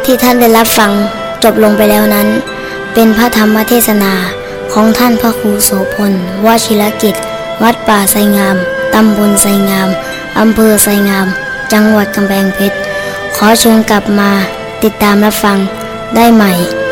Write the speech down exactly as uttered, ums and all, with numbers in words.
ที่ท่านได้รับฟังจบลงไปแล้วนั้นเป็นพระธรรมเทศนาของท่านพระครูโสพลวชิรกิจวัดป่าไทรงามตำบลไทรงามอำเภอไทรงามจังหวัดกำแพงเพชรขอเชิญกลับมาติดตามรับฟังได้ใหม่